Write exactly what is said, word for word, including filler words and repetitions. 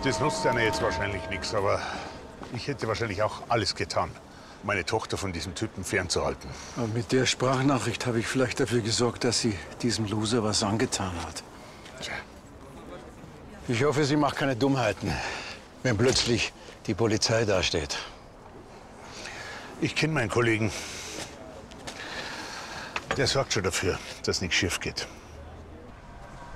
Das nutzt einer jetzt wahrscheinlich nichts, aber ich hätte wahrscheinlich auch alles getan, um meine Tochter von diesem Typen fernzuhalten. Aber mit der Sprachnachricht habe ich vielleicht dafür gesorgt, dass sie diesem Loser was angetan hat. Tja. Ich hoffe, sie macht keine Dummheiten, wenn plötzlich die Polizei dasteht. Ich kenne meinen Kollegen. Der sorgt schon dafür, dass nichts schief geht.